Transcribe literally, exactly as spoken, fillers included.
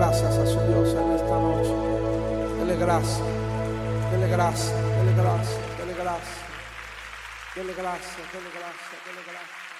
gracias a su Dios en esta noche. Dele gracias, dele gracias, dele gracias, dele gracias, dele gracias, dele gracias, dele gracias.